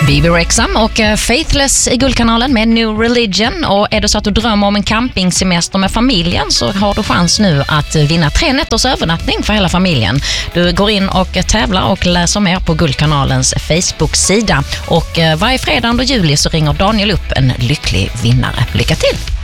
Bebe Rexha och Faithless i Guldkanalen med New Religion. Och är det så att du drömmer om en campingsemester med familjen så har du chans nu att vinna 3 nätters övernattning för hela familjen. Du går in och tävlar och läser mer på Guldkanalens Facebook-sida. Och varje fredag under juli så ringer Daniel upp en lycklig vinnare. Lycka till!